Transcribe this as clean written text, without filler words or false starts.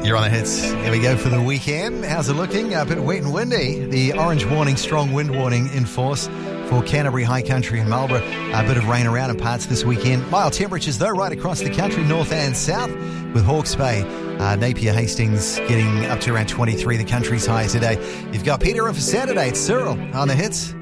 You're on the hits. Here we go for the weekend. How's it looking? A bit wet and windy. The orange warning, strong wind warning in force for Canterbury, High Country and Marlborough. A bit of rain around in parts this weekend. Mild temperatures though right across the country, north and south, with Hawke's Bay, Napier, Hastings getting up to around 23, the country's high today. You've got Peter in for Saturday. It's Cyril on the hits.